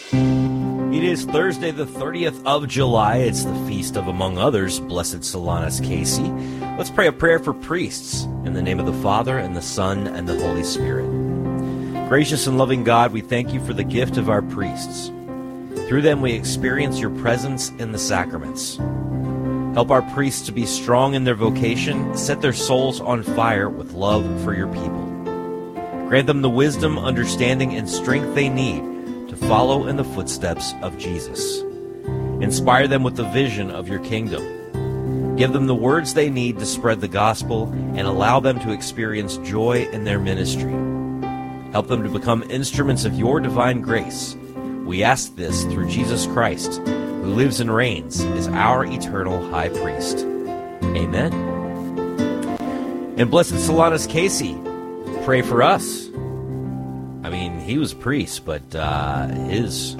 It is Thursday, the 30th of July. It's the feast of, among others, Blessed Solanus Casey. Let's pray a prayer for priests in the name of the Father, and the Son, and the Holy Spirit. Gracious and loving God, we thank you for the gift of our priests. Through them we experience your presence in the sacraments. Help our priests to be strong in their vocation, set their souls on fire with love for your people. Grant them the wisdom, understanding, and strength they need to follow in the footsteps of Jesus. Inspire them with the vision of your kingdom. Give them the words they need to spread the gospel and allow them to experience joy in their ministry. Help them to become instruments of your divine grace. We ask this through Jesus Christ, who lives and reigns as our eternal high priest. Amen. And Blessed Solanus Casey, pray for us. I mean, he was a priest, but his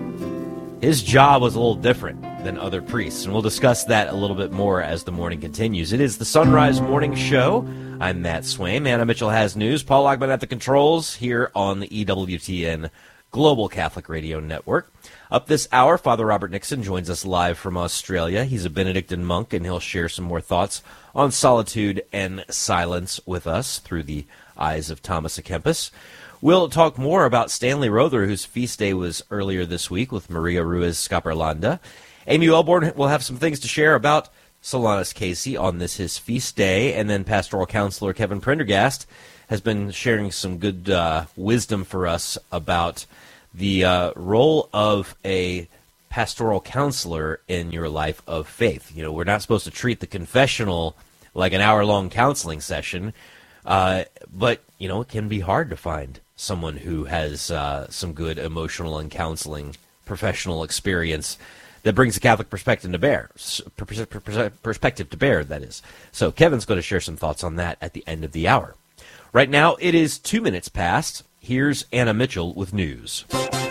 job was a little different than other priests, and we'll discuss that a little bit more as the morning continues. It is the Sunrise Morning Show. I'm Matt Swaim. Anna Mitchell has news. Paul Ogman at the controls here on the EWTN Global Catholic Radio Network. Up this hour, Father Robert Nixon joins us live from Australia. He's a Benedictine monk, and he'll share some more thoughts on solitude and silence with us through the eyes of Thomas à Kempis. We'll talk more about Stanley Rother, whose feast day was earlier this week, with Maria Ruiz Scaparlanda. Amy Wellborn will have some things to share about Solanus Casey on this his feast day, and then pastoral counselor Kevin Prendergast has been sharing some good wisdom for us about the role of a pastoral counselor in your life of faith. You know, we're not supposed to treat the confessional like an hour-long counseling session, but, you know, it can be hard to find someone who has some good emotional and counseling professional experience that brings a Catholic perspective to bear. That is. So Kevin's going to share some thoughts on that at the end of the hour. Right now, it is 2 minutes past. Here's Anna Mitchell with news.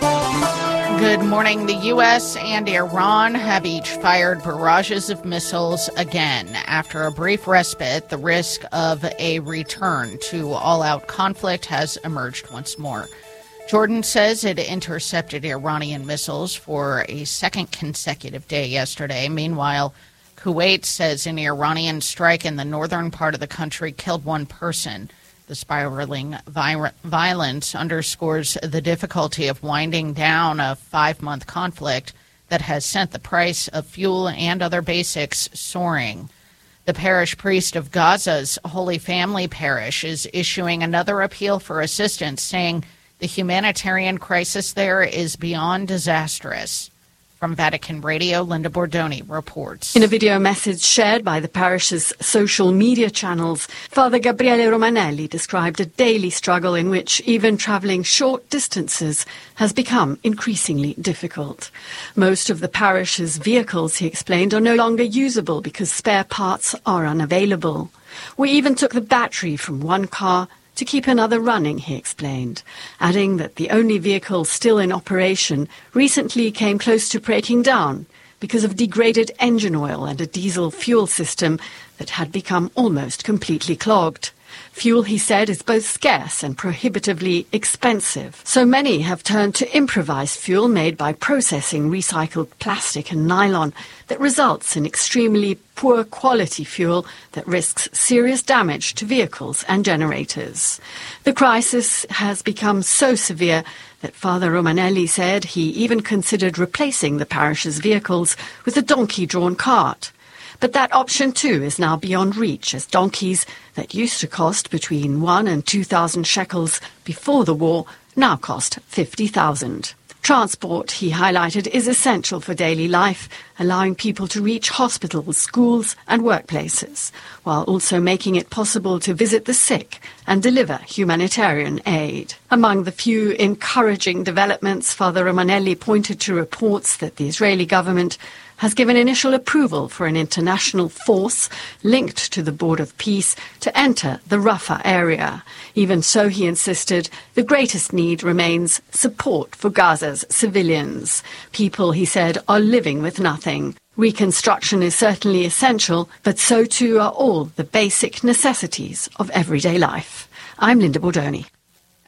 Good morning. The U.S. and Iran have each fired barrages of missiles again. After a brief respite, the risk of a return to all-out conflict has emerged once more. Jordan says it intercepted Iranian missiles for a second consecutive day yesterday. Meanwhile, Kuwait says an Iranian strike in the northern part of the country killed one person. The spiraling violence underscores the difficulty of winding down a 5-month conflict that has sent the price of fuel and other basics soaring. The parish priest of Gaza's Holy Family Parish is issuing another appeal for assistance, saying the humanitarian crisis there is beyond disastrous. From Vatican Radio, Linda Bordoni reports. In a video message shared by the parish's social media channels, Father Gabriele Romanelli described a daily struggle in which even travelling short distances has become increasingly difficult. Most of the parish's vehicles, he explained, are no longer usable because spare parts are unavailable. We even took the battery from one car to keep another running, he explained, adding that the only vehicle still in operation recently came close to breaking down because of degraded engine oil and a diesel fuel system that had become almost completely clogged. Fuel, he said, is both scarce and prohibitively expensive. So many have turned to improvised fuel made by processing recycled plastic and nylon that results in extremely poor quality fuel that risks serious damage to vehicles and generators. The crisis has become so severe that Father Romanelli said he even considered replacing the parish's vehicles with a donkey-drawn cart. But that option, too, is now beyond reach, as donkeys that used to cost between 1,000 and 2,000 shekels before the war now cost 50,000. Transport, he highlighted, is essential for daily life, allowing people to reach hospitals, schools and workplaces, while also making it possible to visit the sick and deliver humanitarian aid. Among the few encouraging developments, Father Romanelli pointed to reports that the Israeli government has given initial approval for an international force linked to the Board of Peace to enter the Rafah area. Even so, he insisted, the greatest need remains support for Gaza's civilians. People, he said, are living with nothing. Reconstruction is certainly essential, but so too are all the basic necessities of everyday life. I'm Linda Bordoni.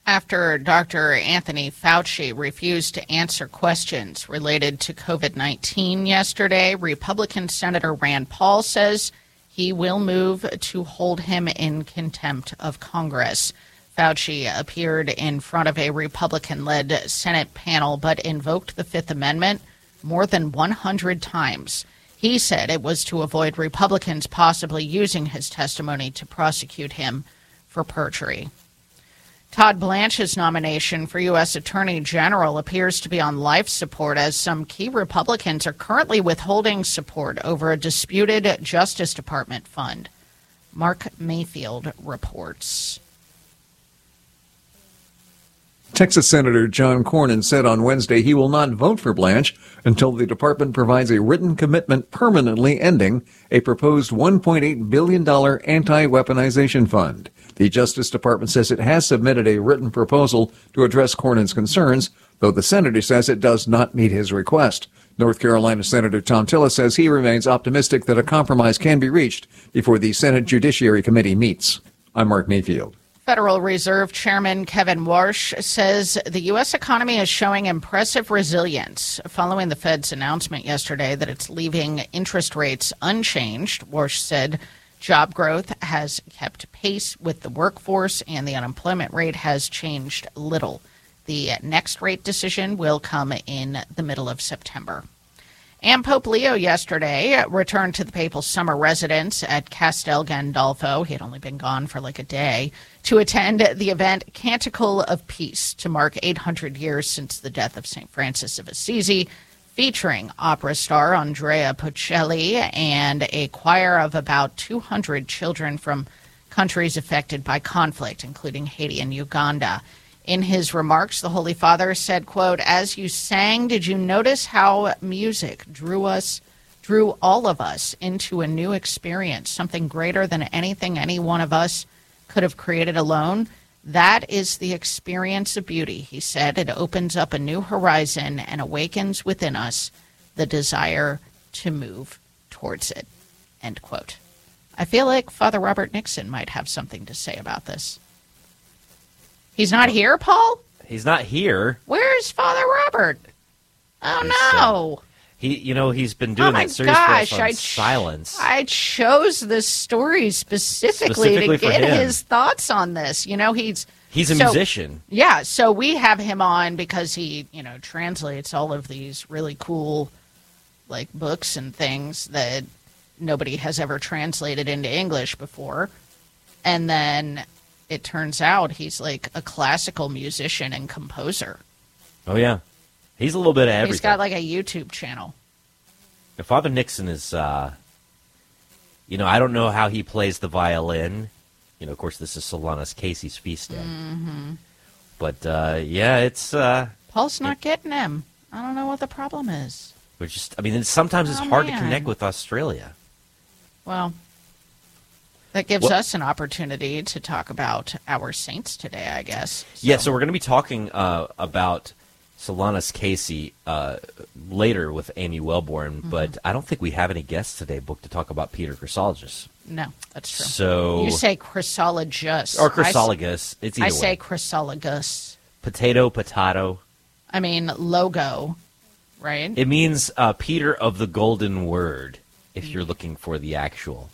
After Dr. Anthony Fauci refused to answer questions related to COVID-19 yesterday, Republican Senator Rand Paul says he will move to hold him in contempt of Congress. Fauci appeared in front of a Republican-led Senate panel but invoked the Fifth Amendment more than 100 times. He said it was to avoid Republicans possibly using his testimony to prosecute him for perjury. Todd Blanche's nomination for U.S. Attorney General appears to be on life support as some key Republicans are currently withholding support over a disputed Justice Department fund. Mark Mayfield reports. Texas Senator John Cornyn said on Wednesday he will not vote for Blanche until the department provides a written commitment permanently ending a proposed $1.8 billion anti-weaponization fund. The Justice Department says it has submitted a written proposal to address Cornyn's concerns, though the senator says it does not meet his request. North Carolina Senator Tom Tillis says he remains optimistic that a compromise can be reached before the Senate Judiciary Committee meets. I'm Mark Mayfield. Federal Reserve Chairman Kevin Warsh says the U.S. economy is showing impressive resilience following the Fed's announcement yesterday that it's leaving interest rates unchanged. Warsh said job growth has kept pace with the workforce and the unemployment rate has changed little. The next rate decision will come in the middle of September. And Pope Leo yesterday returned to the papal summer residence at Castel Gandolfo. He had only been gone for like a day to attend the event Canticle of Peace to mark 800 years since the death of St. Francis of Assisi, featuring opera star Andrea Bocelli and a choir of about 200 children from countries affected by conflict, including Haiti and Uganda. In his remarks, the Holy Father said, quote, "As you sang, did you notice how music drew all of us into a new experience, something greater than anything any one of us could have created alone? That is the experience of beauty," he said. "It opens up a new horizon and awakens within us the desire to move towards it," end quote. I feel like Father Robert Nixon might have something to say about this. He's not here, Paul? He's not here. Where's Father Robert? Oh, no. He's been doing that series for us on silence. I chose this story specifically to get his thoughts on this. He's a musician. Yeah, so we have him on because he, translates all of these really cool, books and things that nobody has ever translated into English before. And then it turns out he's like a classical musician and composer. Oh, yeah. He's a little bit of everything. He's got a YouTube channel. Father Nixon is, I don't know how he plays the violin. Of course, this is Solanus Casey's feast day. Mm-hmm. But, it's... Paul's not getting him. I don't know what the problem is. Sometimes it's hard to connect with Australia. Well, that gives us an opportunity to talk about our saints today, I guess. So we're going to be talking about Solanus Casey later with Amy Wellborn, but I don't think we have any guests today booked to talk about Peter Chrysologus. No, that's true. So you say Chrysologus. Or Chrysologus. It's either way. I say Chrysologus. Potato. I mean, logo, right? It means Peter of the Golden Word, if you're looking for the actual...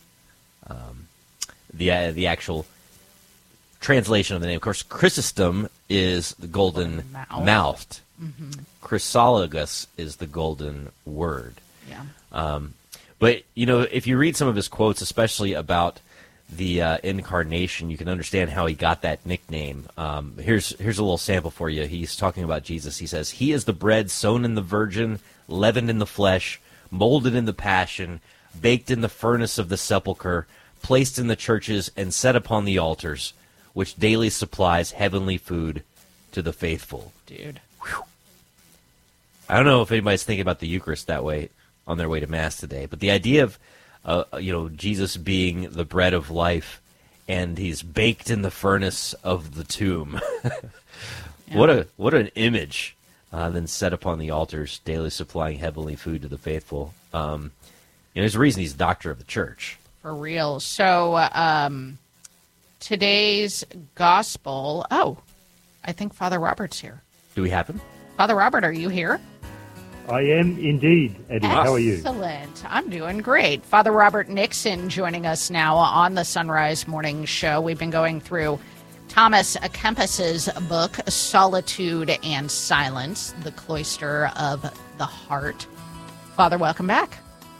The actual translation of the name. Of course, Chrysostom is the golden mouthed. Mm-hmm. Chrysologus is the golden word. Yeah. But, if you read some of his quotes, especially about the incarnation, you can understand how he got that nickname. Here's a little sample for you. He's talking about Jesus. He says, "He is the bread sown in the virgin, leavened in the flesh, molded in the passion, baked in the furnace of the sepulchre, placed in the churches and set upon the altars, which daily supplies heavenly food to the faithful." Dude. Whew. I don't know if anybody's thinking about the Eucharist that way on their way to Mass today, but the idea of, Jesus being the bread of life and he's baked in the furnace of the tomb. Yeah. What an image. Then set upon the altars, daily supplying heavenly food to the faithful. There's a reason he's doctor of the church. For real. So today's gospel. Oh, I think Father Robert's here. Do we have him? Father Robert, are you here? I am indeed, Eddie. How are you? Excellent. I'm doing great. Father Robert Nixon joining us now on the Sunrise Morning Show. We've been going through Thomas à Kempis's book, Solitude and Silence, The Cloister of the Heart. Father, welcome back.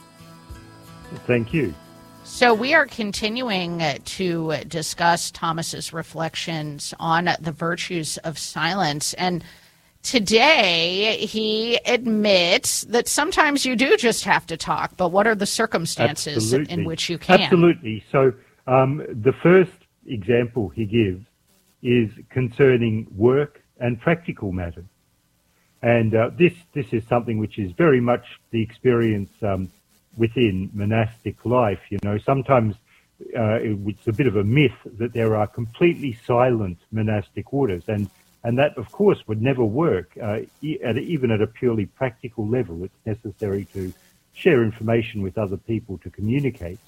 Thank you. So we are continuing to discuss Thomas's reflections on the virtues of silence. And today he admits that sometimes you do just have to talk, but what are the circumstances in which you can? Absolutely. So the first example he gives is concerning work and practical matters. And this is something which is very much the experience within monastic life. You know, sometimes it's a bit of a myth that there are completely silent monastic orders, and that, of course, would never work, even at a purely practical level. It's necessary to share information with other people to communicate.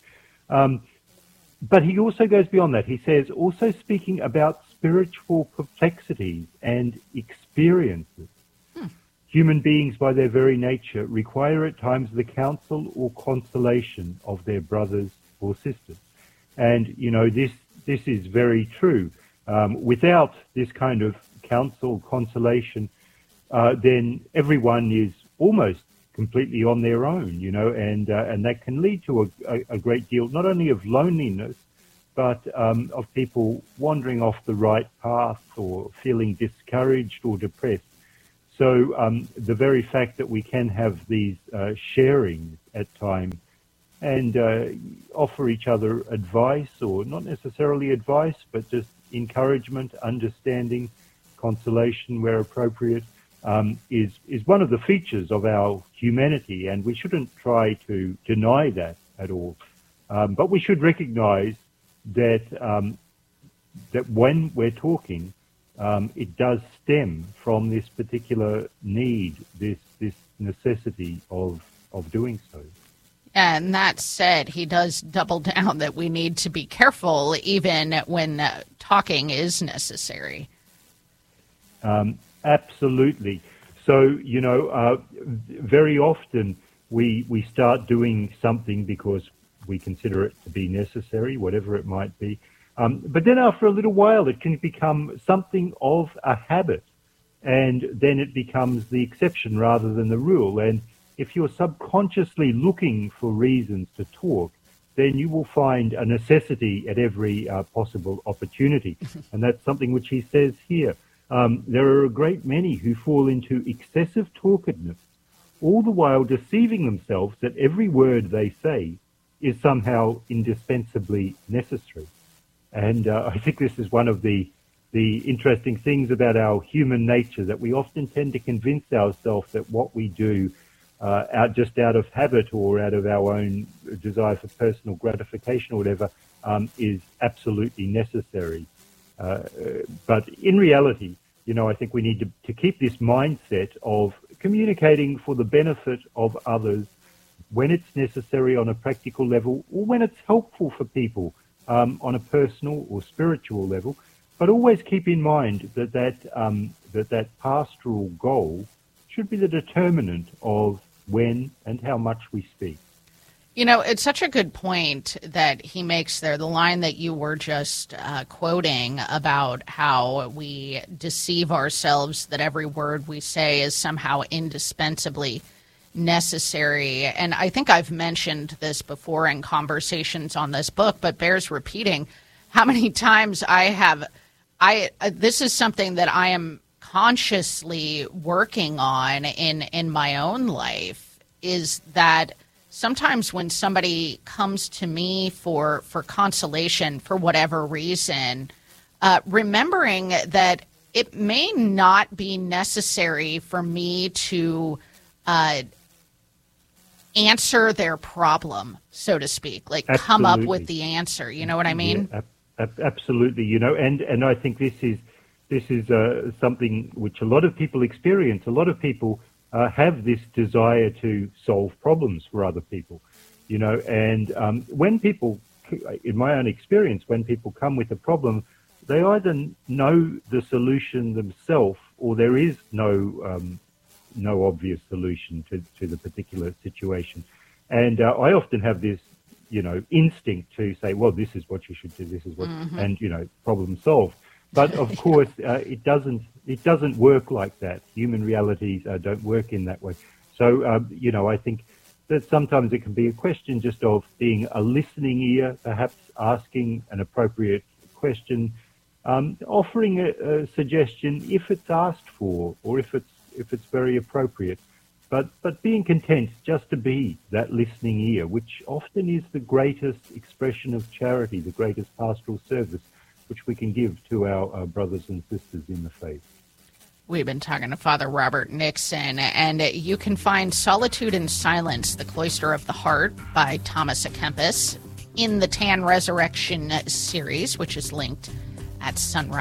But he also goes beyond that. He says, also speaking about spiritual perplexities and experiences. Human beings, by their very nature, require at times the counsel or consolation of their brothers or sisters. And, you know, this is very true. Without this kind of counsel, consolation, then everyone is almost completely on their own, you know, and that can lead to a great deal, not only of loneliness, but of people wandering off the right path or feeling discouraged or depressed. So the very fact that we can have these sharings at times and offer each other advice, or not necessarily advice, but just encouragement, understanding, consolation where appropriate, is one of the features of our humanity, and we shouldn't try to deny that at all. But we should recognize that that when we're talking, it does stem from this particular need, this necessity of doing so. And that said, he does double down that we need to be careful even when talking is necessary. Absolutely. So, you know, very often we start doing something because we consider it to be necessary, whatever it might be. But then after a little while, it can become something of a habit, and then it becomes the exception rather than the rule. And if you're subconsciously looking for reasons to talk, then you will find a necessity at every possible opportunity. And that's something which he says here. There are a great many who fall into excessive talkativeness, all the while deceiving themselves that every word they say is somehow indispensably necessary. And I think this is one of the interesting things about our human nature, that we often tend to convince ourselves that what we do out of habit or out of our own desire for personal gratification or whatever is absolutely necessary. But in reality, you know, I think we need to keep this mindset of communicating for the benefit of others when it's necessary on a practical level, or when it's helpful for people on a personal or spiritual level. But always keep in mind that pastoral goal should be the determinant of when and how much we speak. You know, it's such a good point that he makes there, the line that you were just quoting about how we deceive ourselves that every word we say is somehow indispensably necessary. And I think I've mentioned this before in conversations on this book, but bears repeating how many times this is something that I am consciously working on in my own life, is that sometimes when somebody comes to me for consolation for whatever reason, remembering that it may not be necessary for me to answer their problem, so to speak, like Absolutely. come up with the answer. You know what I mean? Yeah, absolutely. You know, and I think this is something which a lot of people experience. A lot of people have this desire to solve problems for other people, you know, and when people, in my own experience, when people come with a problem, they either know the solution themselves, or there is no obvious solution to the particular situation. And I often have this, instinct to say, well, this is what you should do, this is what, and, problem solved. But of course, it doesn't work like that. Human realities don't work in that way. So, I think that sometimes it can be a question just of being a listening ear, perhaps asking an appropriate question, offering a suggestion if it's asked for, or if it's very appropriate, but being content just to be that listening ear, which often is the greatest expression of charity, the greatest pastoral service which we can give to our brothers and sisters in the faith. We've been talking to Father Robert Nixon, and you can find Solitude and Silence, The Cloister of the Heart by Thomas à Kempis in the Tan Resurrection series, which is linked at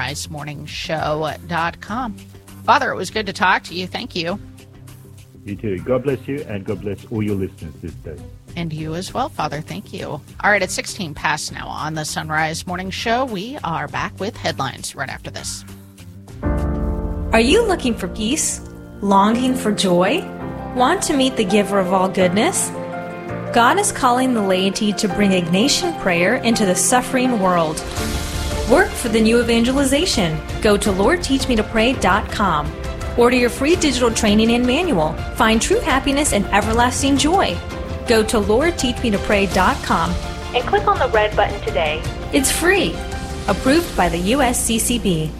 sunrisemorningshow.com. Father, it was good to talk to you. Thank you. You too. God bless you, and God bless all your listeners this day. And you as well, Father. Thank you. All right, it's 16 past now on the Sunrise Morning Show. We are back with headlines right after this. Are you looking for peace? Longing for joy? Want to meet the giver of all goodness? God is calling the laity to bring Ignatian prayer into the suffering world. Work for the new evangelization. Go to LordTeachMeToPray.com. Order your free digital training and manual. Find true happiness and everlasting joy. Go to LordTeachMeToPray.com and click on the red button today. It's free. Approved by the USCCB.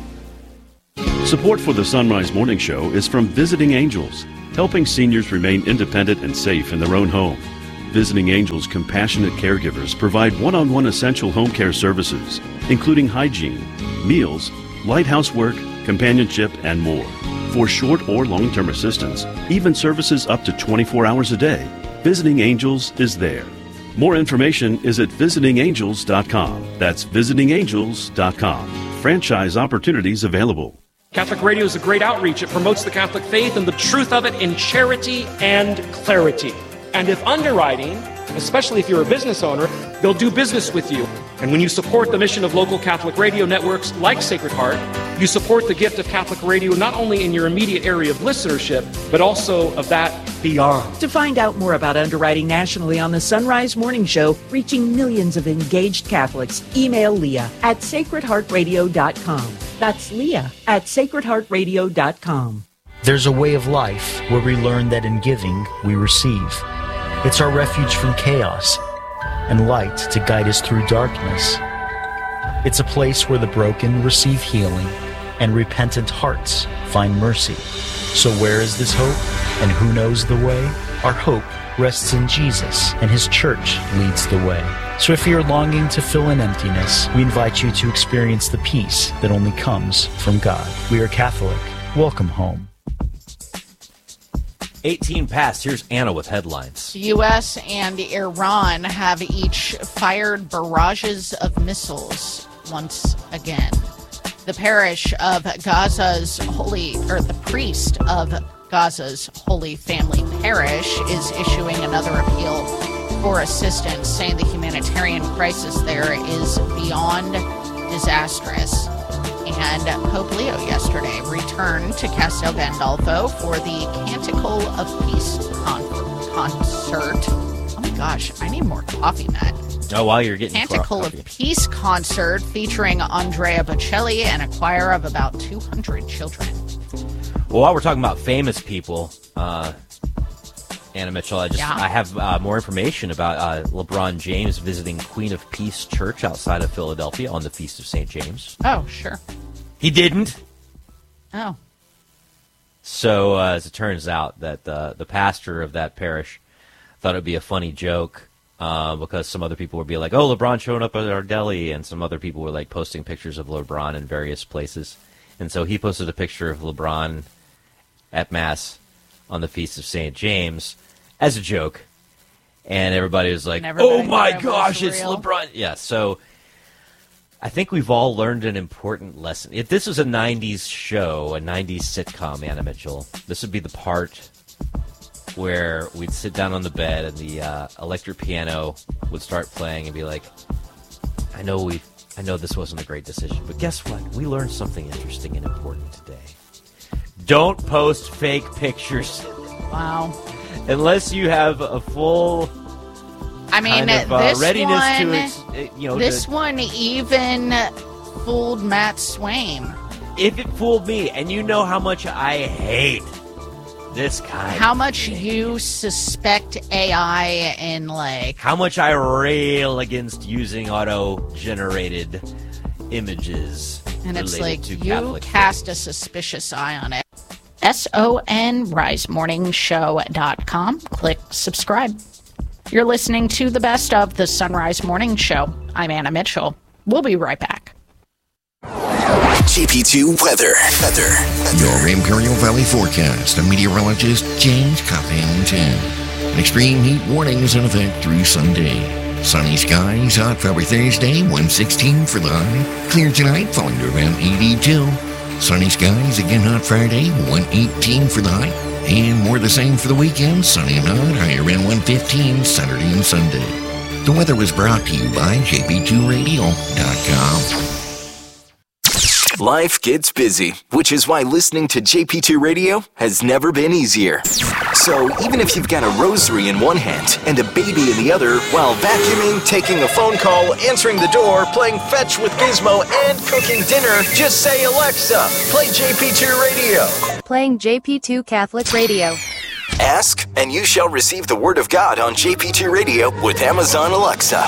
Support for the Sunrise Morning Show is from Visiting Angels, helping seniors remain independent and safe in their own home. Visiting Angels compassionate caregivers provide one-on-one essential home care services, including hygiene, meals, light housework, companionship, and more. For short or long-term assistance, even services up to 24 hours a day, Visiting Angels is there. More information is at visitingangels.com. That's visitingangels.com. Franchise opportunities available. Catholic Radio is a great outreach. It promotes the Catholic faith and the truth of it in charity and clarity. And if underwriting, especially if you're a business owner, they'll do business with you. And when you support the mission of local Catholic radio networks like Sacred Heart, you support the gift of Catholic radio not only in your immediate area of listenership, but also of that beyond. To find out more about underwriting nationally on the Sunrise Morning Show, reaching millions of engaged Catholics, email Leah at sacredheartradio.com. That's Leah at sacredheartradio.com. There's a way of life where we learn that in giving, we receive. It's our refuge from chaos and light to guide us through darkness. It's a place where the broken receive healing and repentant hearts find mercy. So where is this hope, and who knows the way? Our hope rests in Jesus, and His church leads the way. So if you're longing to fill an emptiness, we invite you to experience the peace that only comes from God. We are Catholic. Welcome home. 18 past. Here's Anna with headlines. The U.S. and Iran have each fired barrages of missiles once again. The priest of Gaza's Holy Family Parish is issuing another appeal for assistance, saying the humanitarian crisis there is beyond disastrous. And Pope Leo yesterday returned to Castel Gandolfo for the Canticle of Peace concert. Oh my gosh, I need more coffee, Matt. Oh, while you're getting Canticle of Peace concert featuring Andrea Bocelli and a choir of about 200 children. Well, while we're talking about famous people, Anna Mitchell, I have more information about LeBron James visiting Queen of Peace Church outside of Philadelphia on the Feast of St. James. Oh, sure. He didn't. Oh. So, as it turns out, that the pastor of that parish thought it would be a funny joke because some other people would be like, oh, LeBron showing up at our deli, and some other people were like posting pictures of LeBron in various places. And so he posted a picture of LeBron at Mass on the Feast of St. James as a joke. And everybody was like, oh my gosh, it's LeBron. Yeah, so I think we've all learned an important lesson. If this was a 90s show, a 90s sitcom, Anna Mitchell, this would be the part where we'd sit down on the bed and the electric piano would start playing and be like, I know I know this wasn't a great decision, but guess what? We learned something interesting and important today. Don't post fake pictures. Wow. Unless you have a full this readiness one, to this one even fooled Matt Swaim. If it fooled me, and you know how much I hate this kind How much you suspect AI in, how much I rail against using auto-generated images. and it's related to you Catholic cast faith. a suspicious eye on it. SONRiseMorningshow.com. Click subscribe. You're listening to the best of the Sunrise Morning Show. I'm Anna Mitchell. We'll be right back. JP2 weather. Your Imperial Valley forecast. Meteorologist James Coppington. An extreme heat warning is in effect through Sunday. Sunny skies, hot February Thursday, 116 for the high. Clear tonight, falling to around 82. Sunny skies, again hot Friday, 118 for the high. And more the same for the weekend, sunny and hot, high around 115 Saturday and Sunday. The weather was brought to you by JP2Radio.com. Life gets busy, which is why listening to JP2 Radio has never been easier. So even if you've got a rosary in one hand and a baby in the other, while vacuuming, taking a phone call, answering the door, playing fetch with Gizmo, and cooking dinner, just say, Alexa, play JP2 Radio. Playing JP2 Catholic Radio. Ask, and you shall receive the Word of God on JP2 Radio with Amazon Alexa.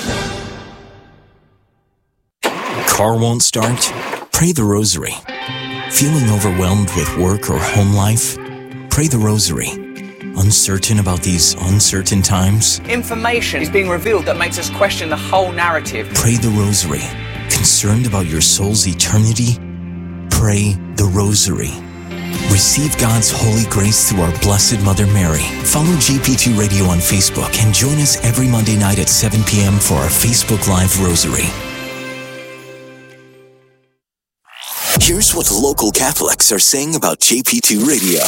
Car won't start? Pray the Rosary. Feeling overwhelmed with work or home life? Pray the Rosary. Uncertain about these uncertain times? Information is being revealed that makes us question the whole narrative. Pray the Rosary. Concerned about your soul's eternity? Pray the Rosary. Receive God's holy grace through our Blessed Mother Mary. Follow JP2 Radio on Facebook and join us every Monday night at 7 p.m. for our Facebook Live Rosary. Here's what local Catholics are saying about JP2 Radio.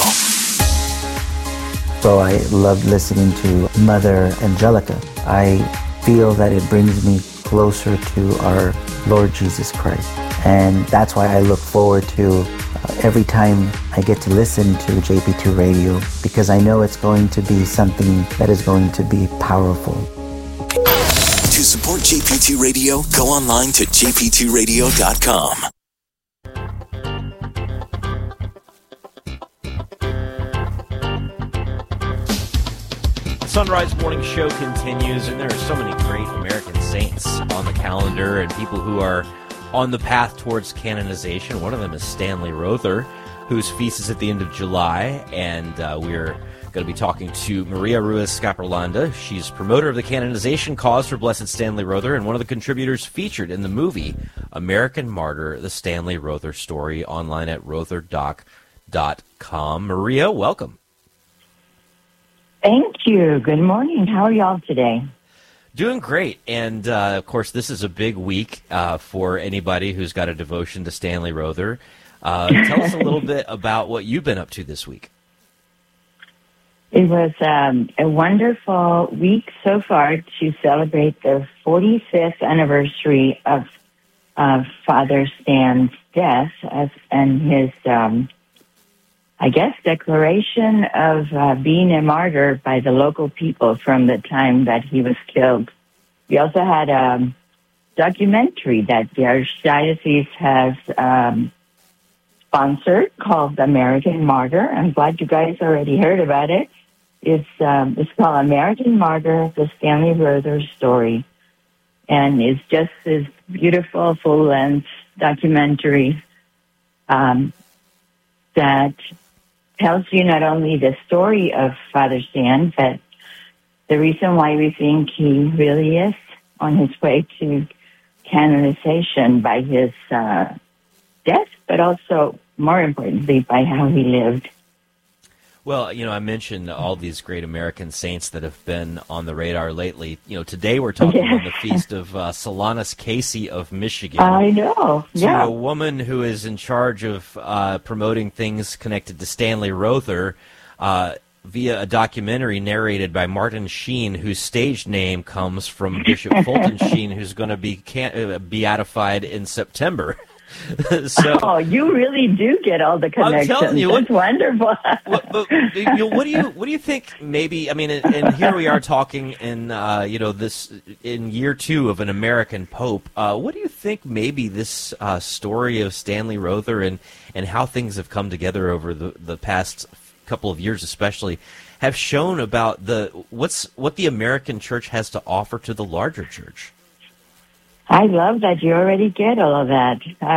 So I love listening to Mother Angelica. I feel that it brings me closer to our Lord Jesus Christ. And that's why I look forward to every time I get to listen to JP2 Radio, because I know it's going to be something that is going to be powerful. To support JP2 Radio, go online to jp2radio.com. Sunrise Morning Show continues, and there are so many great American saints on the calendar and people who are on the path towards canonization. One of them is Stanley Rother, whose feast is at the end of July, and we're going to be talking to Maria Ruiz-Scapirlanda. She's promoter of the canonization cause for Blessed Stanley Rother and one of the contributors featured in the movie American Martyr, The Stanley Rother Story, online at rotherdoc.com. Maria, welcome. Thank you. Good morning. How are y'all today? Doing great. And, of course, this is a big week for anybody who's got a devotion to Stanley Rother. Tell us a little bit about what you've been up to this week. It was a wonderful week so far to celebrate the 45th anniversary of Father Stan's death and his declaration of being a martyr by the local people from the time that he was killed. We also had a documentary that the Archdiocese has sponsored called American Martyr. I'm glad you guys already heard about it. It's called American Martyr, The Stanley Rother Story. And it's just this beautiful, full-length documentary that tells you not only the story of Father Stan, but the reason why we think he really is on his way to canonization by his death, but also, more importantly, by how he lived. Well, I mentioned all these great American saints that have been on the radar lately. Today we're talking about the feast of Solanus Casey of Michigan. I know, yeah. A woman who is in charge of promoting things connected to Stanley Rother. via a documentary narrated by Martin Sheen, whose stage name comes from Bishop Fulton Sheen, who's going to be beatified in September. So, you really do get all the connections. I'm telling you, that's wonderful. What do you think? Maybe, I mean, and here we are talking in this in year 2 of an American Pope. What do you think? Maybe this story of Stanley Rother and how things have come together over the past couple of years, especially, have shown about what the American Church has to offer to the larger church. I love that you already get all of that.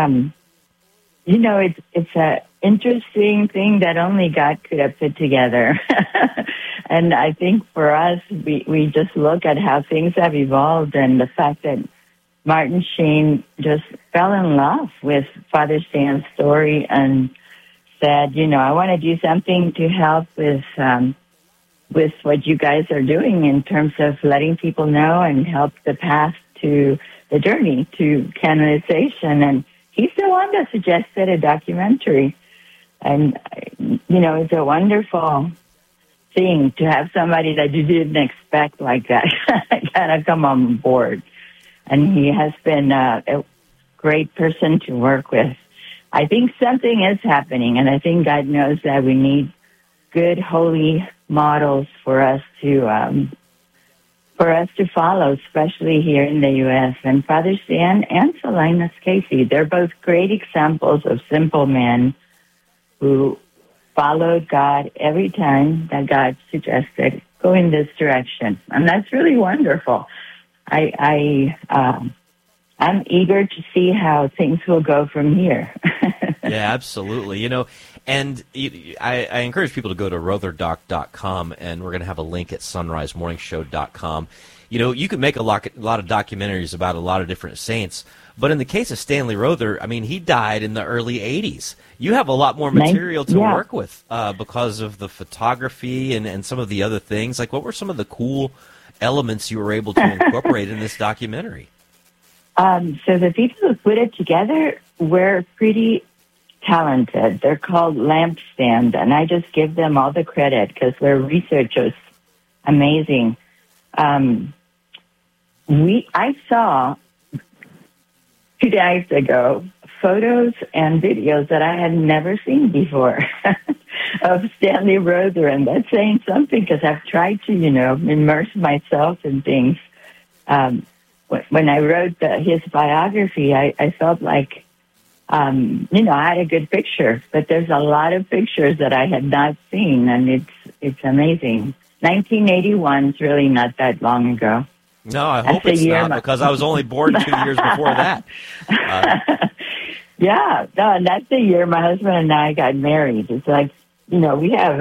It's an interesting thing that only God could have put together. And I think for us, we just look at how things have evolved and the fact that Martin Sheen just fell in love with Father Stan's story and said, I want to do something to help with what you guys are doing in terms of letting people know and help the path to the journey to canonization. And he's the one that suggested a documentary. And, it's a wonderful thing to have somebody that you didn't expect like that kind of come on board. And he has been a great person to work with. I think something is happening, and I think God knows that we need good, holy models for us to follow, especially here in the U.S. And Father Stan and Solanus Casey, they're both great examples of simple men who followed God every time that God suggested, go in this direction. And that's really wonderful. I'm eager to see how things will go from here. Yeah, absolutely. And I encourage people to go to rotherdoc.com, and we're going to have a link at sunrisemorningshow.com. You can make a lot of documentaries about a lot of different saints, but in the case of Stanley Rother, I mean, he died in the early 80s. You have a lot more material to work with because of the photography and some of the other things. Like, what were some of the cool elements you were able to incorporate in this documentary? So the people who put it together were pretty talented. They're called Lampstand, and I just give them all the credit because they're researchers. Amazing. I saw 2 days ago photos and videos that I had never seen before of Stanley Rother, and that's saying something because I've tried to, immerse myself in things. When I wrote his biography, I felt like, I had a good picture, but there's a lot of pictures that I had not seen, and it's amazing. 1981 is really not that long ago. No, I hope it's not, because I was only born 2 years before that. Yeah, no, and that's the year my husband and I got married. It's like, we have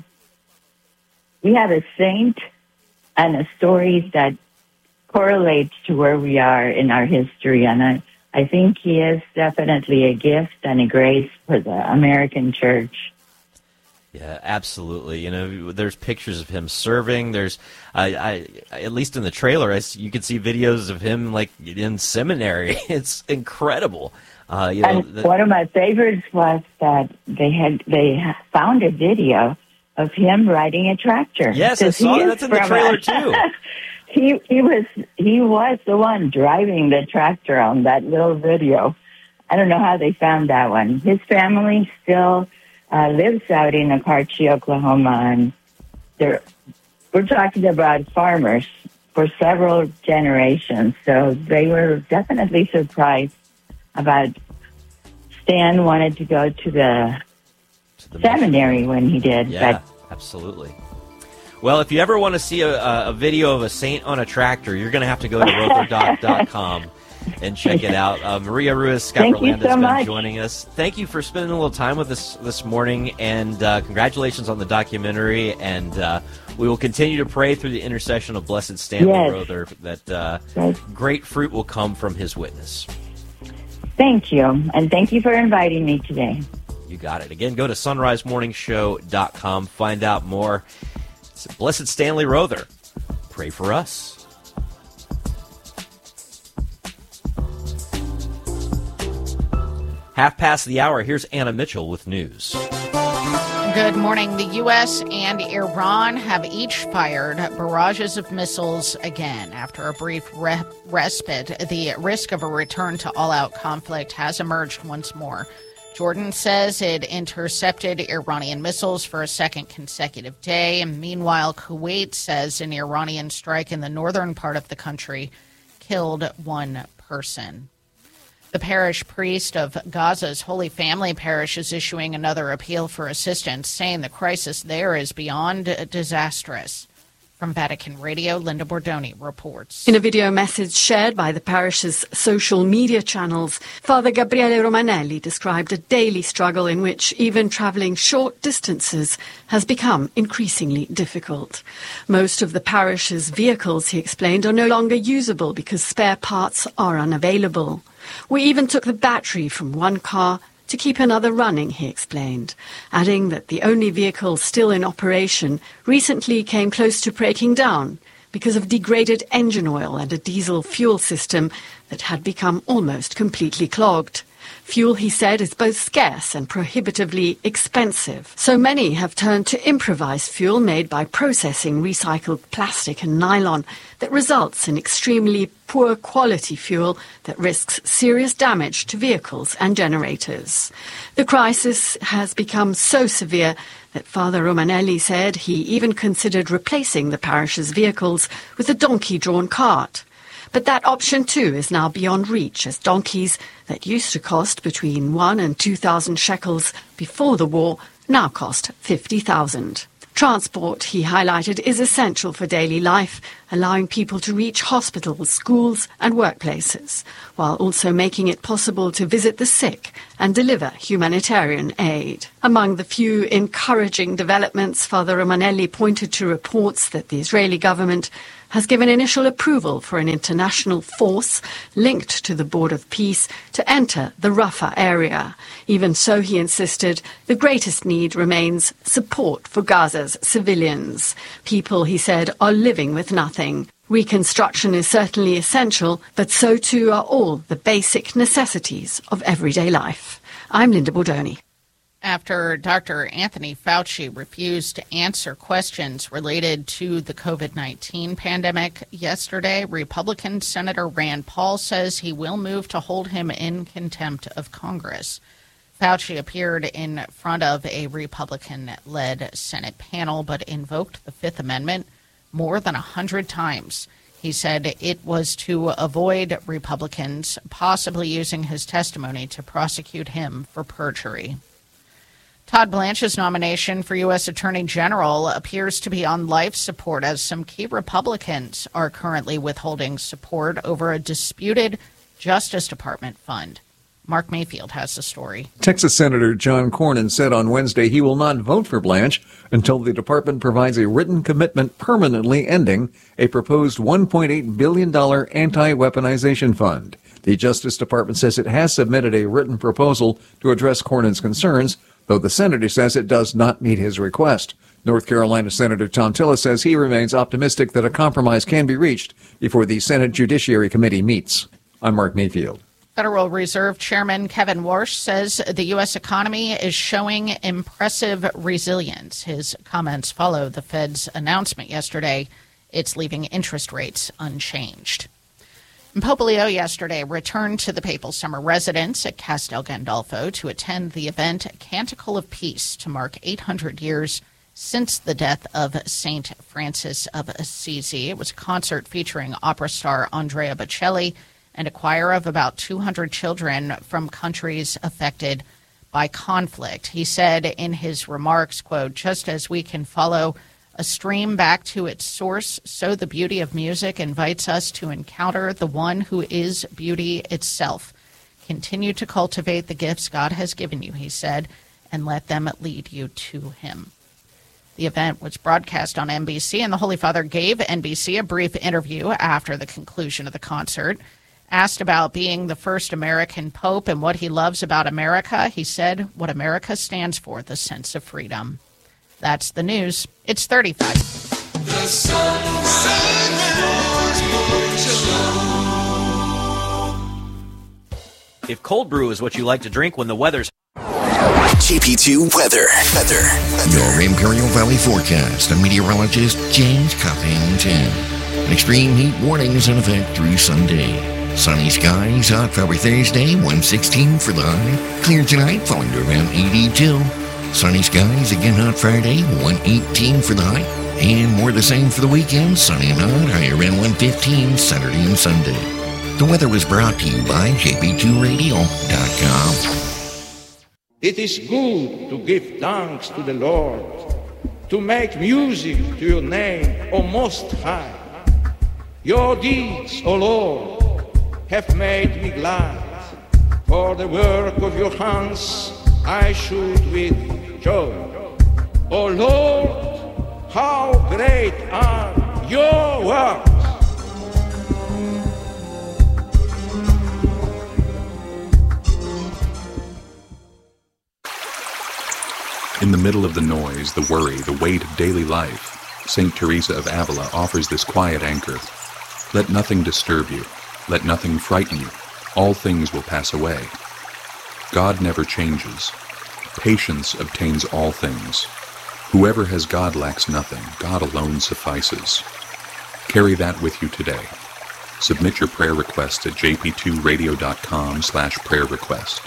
a saint and a story that correlates to where we are in our history, and I think he is definitely a gift and a grace for the American church. Yeah, absolutely. There's pictures of him serving. There's, at least in the trailer, you can see videos of him like in seminary. It's incredible. One of my favorites was that they found a video of him riding a tractor. Yes, I saw that's in the trailer too. He was the one driving the tractor on that little video. I don't know how they found that one. His family still lives out in Apache, Oklahoma, and we're talking about farmers for several generations. So they were definitely surprised about Stan wanted to go to the seminary when he did. Yeah, absolutely. Well, if you ever want to see a video of a saint on a tractor, you're going to have to go to rotherdoc.com and check it out. Maria Ruiz-Scott-Rolando has been joining us. Thank you for spending a little time with us this morning, and congratulations on the documentary. And we will continue to pray through the intercession of Blessed Stanley Rother that great fruit will come from his witness. Thank you, and thank you for inviting me today. You got it. Again, go to sunrisemorningshow.com. Find out more. Blessed Stanley Rother, pray for us. Half past the hour, here's Anna Mitchell with news. Good morning. The U.S. and Iran have each fired barrages of missiles again. After a brief respite, the risk of a return to all-out conflict has emerged once more. Jordan says it intercepted Iranian missiles for a second consecutive day. And meanwhile, Kuwait says an Iranian strike in the northern part of the country killed one person. The parish priest of Gaza's Holy Family Parish is issuing another appeal for assistance, saying the crisis there is beyond disastrous. From Vatican Radio, Linda Bordoni reports. In a video message shared by the parish's social media channels, Father Gabriele Romanelli described a daily struggle in which even travelling short distances has become increasingly difficult. Most of the parish's vehicles, he explained, are no longer usable because spare parts are unavailable. We even took the battery from one car to keep another running, he explained, adding that the only vehicle still in operation recently came close to breaking down because of degraded engine oil and a diesel fuel system that had become almost completely clogged. Fuel, he said, is both scarce and prohibitively expensive. So many have turned to improvised fuel made by processing recycled plastic and nylon that results in extremely poor quality fuel that risks serious damage to vehicles and generators. The crisis has become so severe that Father Romanelli said he even considered replacing the parish's vehicles with a donkey-drawn cart. But that option, too, is now beyond reach, as donkeys that used to cost between 1,000 and 2,000 shekels before the war now cost 50,000. Transport, he highlighted, is essential for daily life, allowing people to reach hospitals, schools and workplaces, while also making it possible to visit the sick and deliver humanitarian aid. Among the few encouraging developments, Father Romanelli pointed to reports that the Israeli government has given initial approval for an international force linked to the Board of Peace to enter the Rafah area. Even so, he insisted, the greatest need remains support for Gaza's civilians. People, he said, are living with nothing. Reconstruction is certainly essential, but so too are all the basic necessities of everyday life. I'm Linda Bordoni. After Dr. Anthony Fauci refused to answer questions related to the COVID-19 pandemic yesterday, Republican Senator Rand Paul says he will move to hold him in contempt of Congress. Fauci appeared in front of a Republican-led Senate panel but invoked the Fifth Amendment more than 100 times. He said it was to avoid Republicans possibly using his testimony to prosecute him for perjury. Todd Blanche's nomination for U.S. Attorney General appears to be on life support as some key Republicans are currently withholding support over a disputed Justice Department fund. Mark Mayfield has the story. Texas Senator John Cornyn said on Wednesday he will not vote for Blanche until the department provides a written commitment permanently ending a proposed $1.8 billion anti-weaponization fund. The Justice Department says it has submitted a written proposal to address Cornyn's concerns, though the senator says it does not meet his request. North Carolina Senator Tom Tillis says he remains optimistic that a compromise can be reached before the Senate Judiciary Committee meets. I'm Mark Mayfield. Federal Reserve Chairman Kevin Warsh says the U.S. economy is showing impressive resilience. His comments follow the Fed's announcement yesterday it's leaving interest rates unchanged. And Pope Leo yesterday returned to the papal summer residence at Castel Gandolfo to attend the event Canticle of Peace to mark 800 years since the death of St. Francis of Assisi. It was a concert featuring opera star Andrea Bocelli and a choir of about 200 children from countries affected by conflict. He said in his remarks, quote, "Just as we can follow a stream back to its source, so the beauty of music invites us to encounter the one who is beauty itself. Continue to cultivate the gifts God has given you," he said, "and let them lead you to him." The event was broadcast on NBC, and the Holy Father gave NBC a brief interview after the conclusion of the concert. Asked about being the first American pope and what he loves about America, he said, "What America stands for, the sense of freedom." That's the news. It's 35. The Sunrise Morning Show. If cold brew is what you like to drink when the weather's JP2 weather. Your Imperial Valley forecast. I'm meteorologist James Coppington. Extreme heat warning is in effect through Sunday. Sunny skies, hot for Thursday, 116 for the high. Clear tonight, falling to around 82. Sunny skies, again hot Friday, 118 for the high. And more the same for the weekend, sunny and hot, high around 115 Saturday and Sunday. The weather was brought to you by JP2Radio.com. It is good to give thanks to the Lord, to make music to your name, O Most High. Your deeds, O Lord, have made me glad. For the work of your hands I should with joy. O Lord, how great are your works! In the middle of the noise, the worry, the weight of daily life, St. Teresa of Avila offers this quiet anchor. Let nothing disturb you. Let nothing frighten you. All things will pass away. God never changes. Patience obtains all things. Whoever has God lacks nothing. God alone suffices. Carry that with you today. Submit your prayer request at jp2radio.com/prayer request.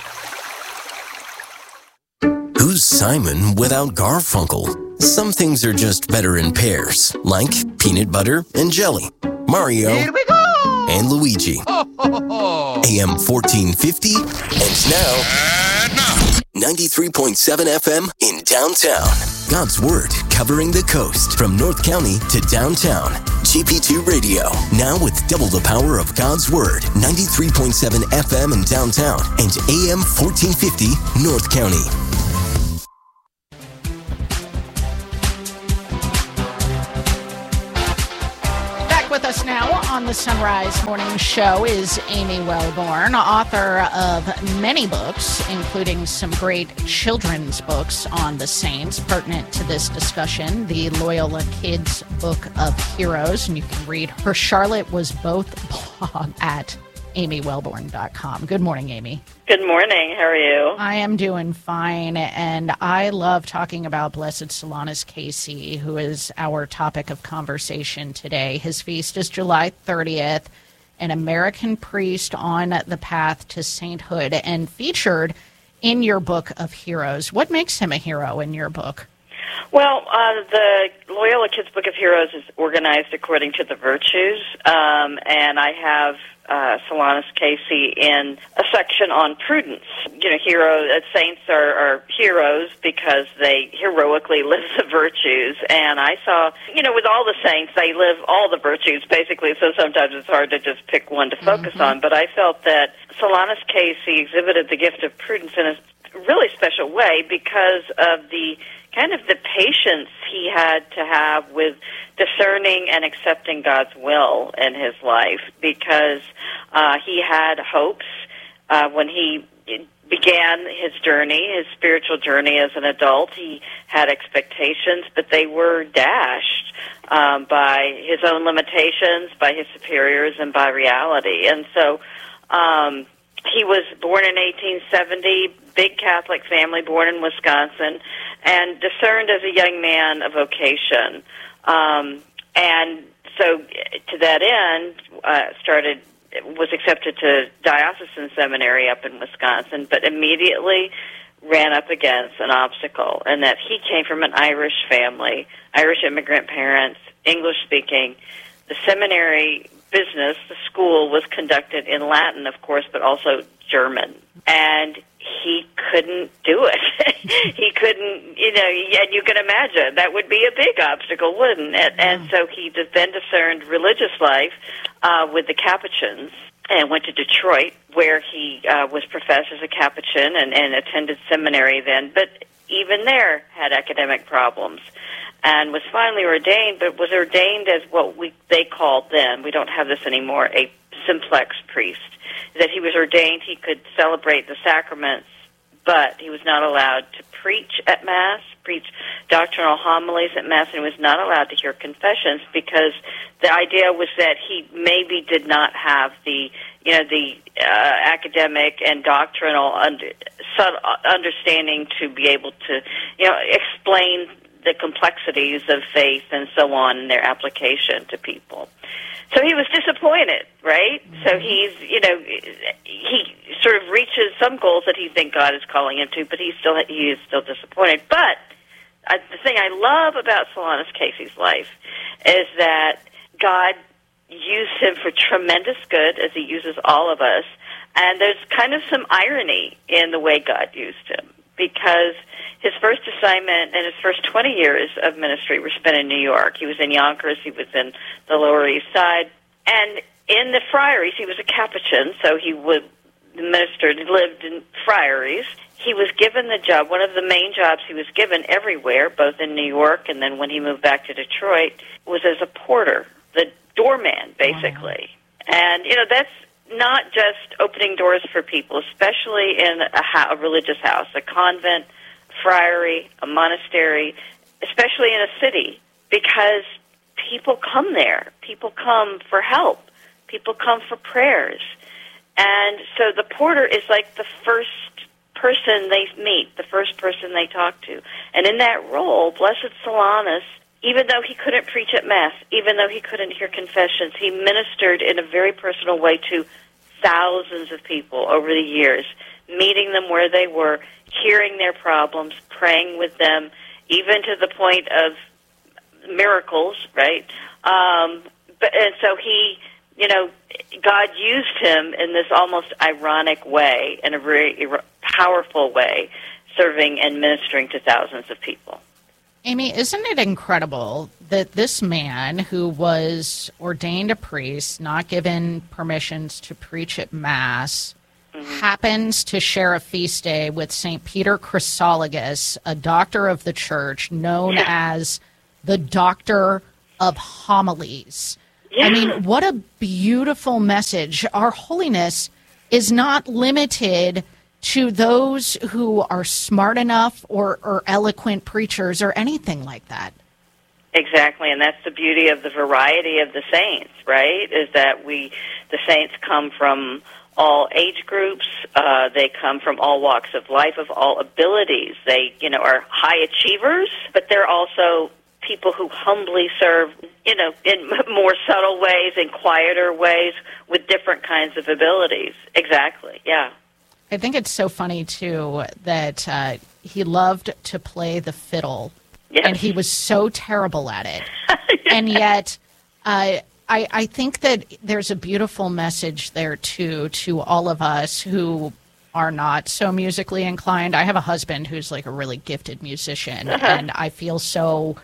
Who's Simon without Garfunkel? Some things are just better in pairs, like peanut butter and jelly, Mario and Luigi. AM 1450, and now 93.7 FM in downtown. God's Word covering the coast from North County to downtown. GP2 Radio, now with double the power of God's Word. 93.7 FM in downtown and AM 1450 North County. With us now on the Sunrise Morning Show is Amy Wellborn, author of many books, including some great children's books on the saints pertinent to this discussion, the Loyola Kids Book of Heroes, and you can read her Charlotte Was Both blog at amywellborn.com. Good morning, Amy. Good morning. How are you? I am doing fine, and I love talking about Blessed Solanus Casey, who is our topic of conversation today. His feast is July 30th, an American priest on the path to sainthood, and featured in your Book of Heroes. What makes him a hero in your book? Well, the Loyola Kids Book of Heroes is organized according to the virtues, and I have Solanus Casey in a section on prudence. You know, saints are heroes because they heroically live the virtues, and I saw, with all the saints, they live all the virtues, basically, so sometimes it's hard to just pick one to focus on, but I felt that Solanus Casey exhibited the gift of prudence in a really special way because of the kind of the patience he had to have with discerning and accepting God's will in his life, because he had hopes when he began his journey, his spiritual journey as an adult. He had expectations, but they were dashed by his own limitations, by his superiors, and by reality. And so he was born in 1870, big Catholic family, born in Wisconsin, and discerned as a young man a vocation. And so to that end, was accepted to diocesan seminary up in Wisconsin, but immediately ran up against an obstacle, and that he came from an Irish family, Irish immigrant parents, English-speaking. The seminary business, the school, was conducted in Latin, of course, but also German. And he couldn't do it. He couldn't, and you can imagine that would be a big obstacle, wouldn't it? And so he then discerned religious life with the Capuchins and went to Detroit, where he was professed as a Capuchin and attended seminary then, but even there had academic problems, and was finally ordained, but was ordained as what they called then, we don't have this anymore, a simplex priest. That he was ordained, he could celebrate the sacraments but he was not allowed to preach at Mass, preach doctrinal homilies at Mass, and he was not allowed to hear confessions because the idea was that he maybe did not have the academic and doctrinal understanding to be able to, explain the complexities of faith and so on in their application to people. So he was disappointed, right? Mm-hmm. So he sort of reaches some goals that he thinks God is calling him to, but he is still disappointed. But the thing I love about Solanus Casey's life is that God used him for tremendous good, as he uses all of us, and there's kind of some irony in the way God used him, because his first assignment and his first 20 years of ministry were spent in New York. He was in Yonkers, he was in the Lower East Side, and in the friaries, he was a Capuchin, so he lived in friaries. He was given the job, one of the main jobs he was given everywhere, both in New York and then when he moved back to Detroit, was as a porter, the doorman, basically. Wow. And, that's not just opening doors for people, especially in a religious house, a convent, friary, a monastery, especially in a city, because people come there. People come for help. People come for prayers. And so the porter is like the first person they meet, the first person they talk to. And in that role, Blessed Solanus, even though he couldn't preach at Mass, even though he couldn't hear confessions, he ministered in a very personal way to thousands of people over the years, meeting them where they were, hearing their problems, praying with them, even to the point of miracles, right? And so he, God used him in this almost ironic way, in a very powerful way, serving and ministering to thousands of people. Amy, isn't it incredible that this man who was ordained a priest, not given permissions to preach at Mass, happens to share a feast day with St. Peter Chrysologus, a doctor of the Church, known as the Doctor of Homilies? Yeah. I mean, what a beautiful message. Our holiness is not limited to those who are smart enough or eloquent preachers or anything like that. Exactly, and that's the beauty of the variety of the saints, right? Is that the saints come from all age groups, they come from all walks of life, of all abilities. They, are high achievers, but they're also people who humbly serve, in more subtle ways, in quieter ways, with different kinds of abilities. Exactly, yeah. I think it's so funny, too, that he loved to play the fiddle, and he was so terrible at it. And yet, I think that there's a beautiful message there, too, to all of us who are not so musically inclined. I have a husband who's like a really gifted musician, and I feel so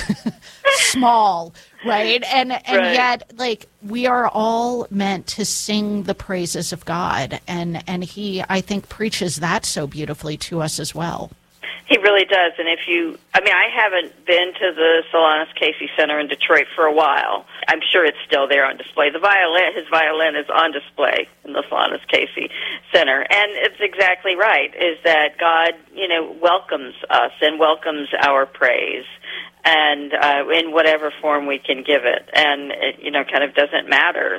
small, right? And yet, like, we are all meant to sing the praises of God, and he, I think, preaches that so beautifully to us as well. He really does, and I haven't been to the Solanus Casey Center in Detroit for a while. I'm sure it's still there on display. His violin is on display in the Solanus Casey Center, and it's exactly right, is that God, welcomes us and welcomes our praise, and in whatever form we can give it, and it, kind of doesn't matter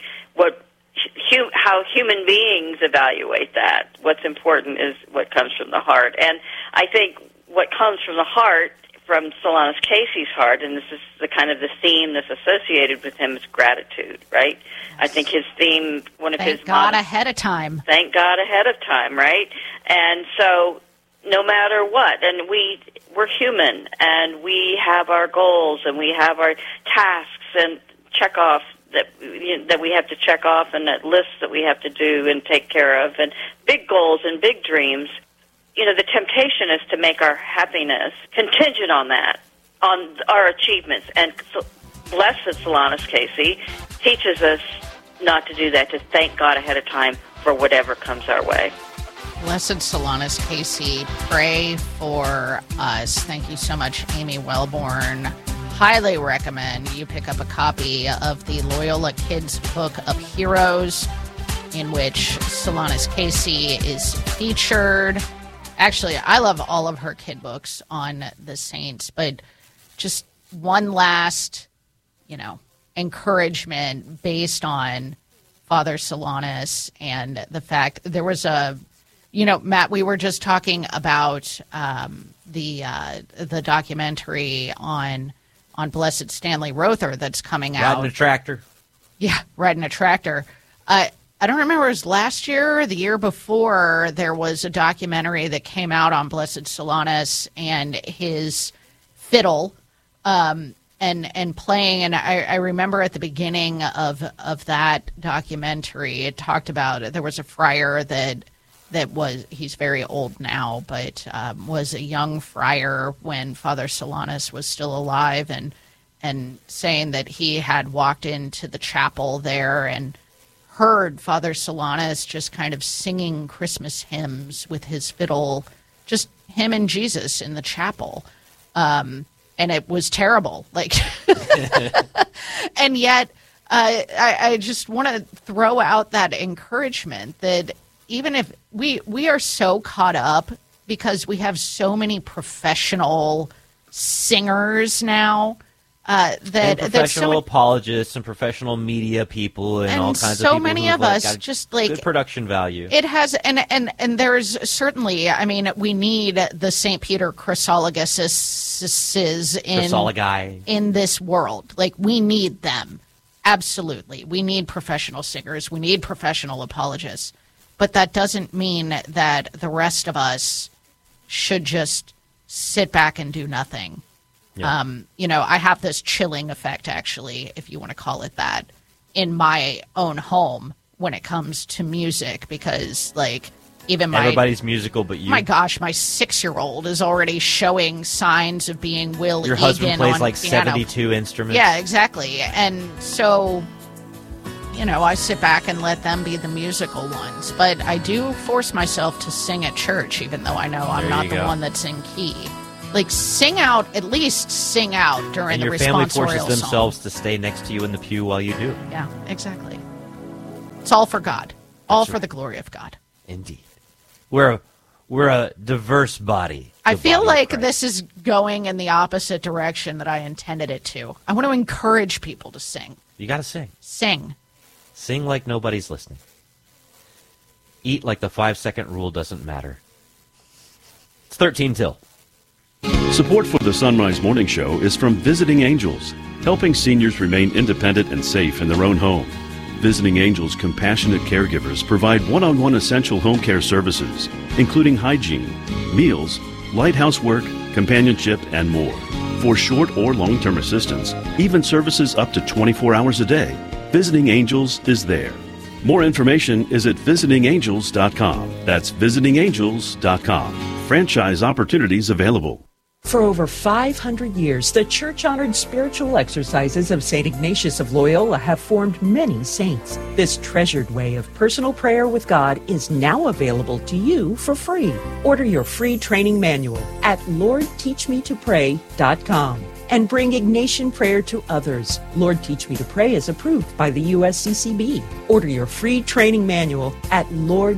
how human beings evaluate that. What's important is what comes from the heart. And I think what comes from the heart, from Solanus Casey's heart, and this is the theme that's associated with him, is gratitude, right? Yes. I think his theme, Thank God ahead of time. Thank God ahead of time, right? And so no matter what, and we're human, and we have our goals, and we have our tasks and check off that we have to check off, and that lists that we have to do and take care of, and big goals and big dreams. The temptation is to make our happiness contingent on that, on our achievements. And Blessed Solanus Casey teaches us not to do that, to thank God ahead of time for whatever comes our way. Blessed Solanus Casey, pray for us. Thank you so much, Amy Wellborn. Highly recommend you pick up a copy of the Loyola Kids Book of Heroes, in which Solanus Casey is featured. Actually, I love all of her kid books on the saints, but just one last, encouragement based on Father Solanus and the fact there was a, Matt, we were just talking about the documentary on Blessed Stanley Rother that's coming out. Riding a tractor. Yeah, riding a tractor. I don't remember, it was last year or the year before, there was a documentary that came out on Blessed Solanus and his fiddle and playing. And I remember at the beginning of that documentary, it talked about there was a friar that was, he's very old now, but was a young friar when Father Solanus was still alive, and saying that he had walked into the chapel there and heard Father Solanus just kind of singing Christmas hymns with his fiddle, just him and Jesus in the chapel. And it was terrible. And yet I just want to throw out that encouragement that even if we are so caught up because we have so many professional singers now, and professional apologists and professional media people and all kinds of people. So many of us just good production value. It has, and there's certainly, we need the St. Peter Chrysologuses in this world. We need them. Absolutely. We need professional singers. We need professional apologists. But that doesn't mean that the rest of us should just sit back and do nothing. Yeah. I have this chilling effect, actually, if you want to call it that, in my own home when it comes to music, because even everybody's musical but you. My gosh, my 6-year-old is already showing signs of being Will Egan. Your husband plays on piano. 72 instruments. Yeah, exactly. And so, I sit back and let them be the musical ones. But I do force myself to sing at church, even though I know I'm not the one that's in key. Sing out, at least sing out during the responsorial song. And your family forces themselves to stay next to you in the pew while you do. Yeah, exactly. It's all for God. All for the glory of God. Indeed. We're a diverse body. I feel like this is going in the opposite direction that I intended it to. I want to encourage people to sing. You got to sing. Sing. Sing like nobody's listening. Eat like the 5-second rule doesn't matter. It's 13 till. Support for the Sunrise Morning Show is from Visiting Angels, helping seniors remain independent and safe in their own home. Visiting Angels compassionate caregivers provide one-on-one essential home care services, including hygiene, meals, light housework, companionship, and more. For short or long-term assistance, even services up to 24 hours a day, Visiting Angels is there. More information is at visitingangels.com. That's visitingangels.com. Franchise opportunities available. For over 500 years, the church-honored spiritual exercises of St. Ignatius of Loyola have formed many saints. This treasured way of personal prayer with God is now available to you for free. Order your free training manual at LordTeachMeToPray.com and bring Ignatian prayer to others. Lord Teach Me to Pray is approved by the USCCB. Order your free training manual at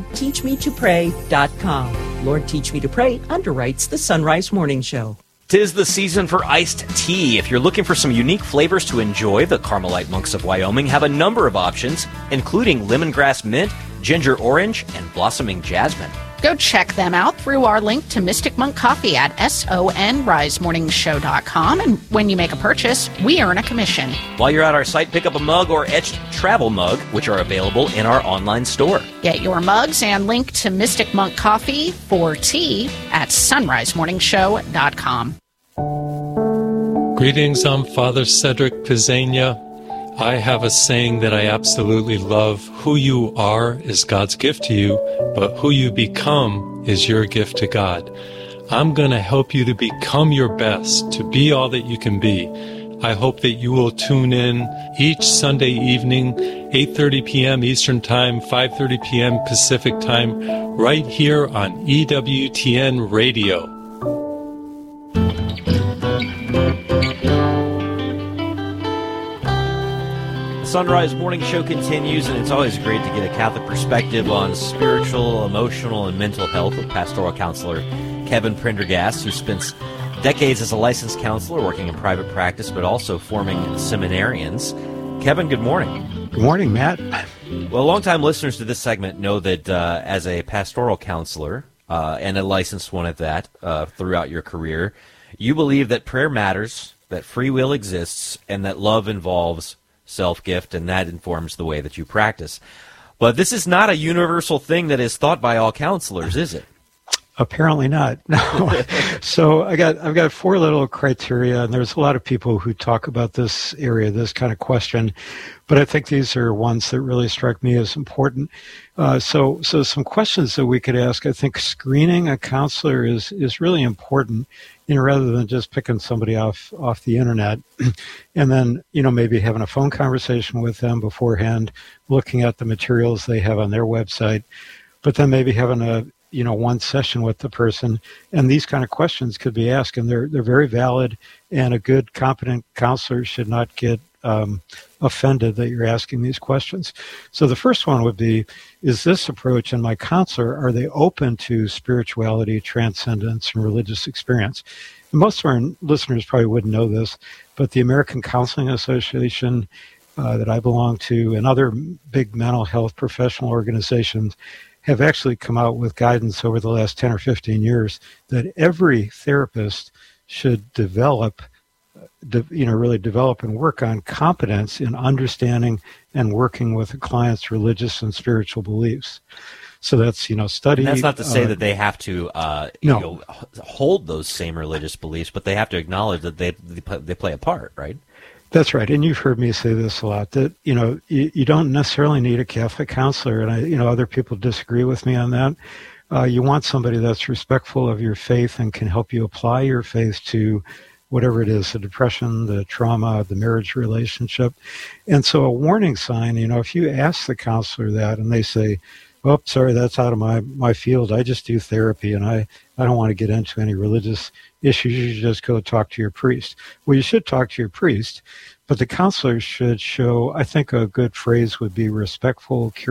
LordTeachMeToPray.com. Lord Teach Me to Pray underwrites the Sunrise Morning Show. 'Tis the season for iced tea. If you're looking for some unique flavors to enjoy, the Carmelite Monks of Wyoming have a number of options, including lemongrass mint, ginger orange, and blossoming jasmine. Go check them out through our link to Mystic Monk Coffee at sonrisemorningshow.com. And when you make a purchase, we earn a commission. While you're at our site, pick up a mug or etched travel mug, which are available in our online store. Get your mugs and link to Mystic Monk Coffee for tea at sonrisemorningshow.com. Greetings, I'm Father Cedric Pizzania. I have a saying that I absolutely love. Who you are is God's gift to you, but who you become is your gift to God. I'm going to help you to become your best, to be all that you can be. I hope that you will tune in each Sunday evening, 8:30 p.m. Eastern Time, 5:30 p.m. Pacific Time, right here on EWTN Radio. Sunrise Morning Show continues, and it's always great to get a Catholic perspective on spiritual, emotional, and mental health with pastoral counselor Kevin Prendergast, who spent decades as a licensed counselor working in private practice, but also forming seminarians. Kevin, good morning. Good morning, Matt. Well, longtime listeners to this segment know that as a pastoral counselor, and a licensed one at that, throughout your career, you believe that prayer matters, that free will exists, and that love involves self-gift, and that informs the way that you practice. But this is not a universal thing that is thought by all counselors, is it? Apparently not. No. So I've got 4 little criteria, and there's a lot of people who talk about this area, this kind of question, but I think these are ones that really strike me as important. So some questions that we could ask. I think screening a counselor is really important, rather than just picking somebody off the internet, and then maybe having a phone conversation with them beforehand, looking at the materials they have on their website, but then maybe having a one session with the person, and these kind of questions could be asked, and they're very valid, and a good, competent counselor should not get offended that you're asking these questions. So the first one would be, is this approach and my counselor, are they open to spirituality, transcendence, and religious experience? And most of our listeners probably wouldn't know this, but the American Counseling Association that I belong to, and other big mental health professional organizations, have actually come out with guidance over the last 10 or 15 years that every therapist should develop, really develop and work on competence in understanding and working with a client's religious and spiritual beliefs. So that's, study. And that's not to say that they have to hold those same religious beliefs, but they have to acknowledge that they play a part, right? That's right, and you've heard me say this a lot, that, you don't necessarily need a Catholic counselor, and other people disagree with me on that. You want somebody that's respectful of your faith and can help you apply your faith to whatever it is, the depression, the trauma, the marriage relationship. And so a warning sign, if you ask the counselor that and they say, oh, sorry, that's out of my field, I just do therapy, and I don't want to get into any religious issues, you should just go talk to your priest. Well, you should talk to your priest, but the counselor should show, I think a good phrase would be respectful,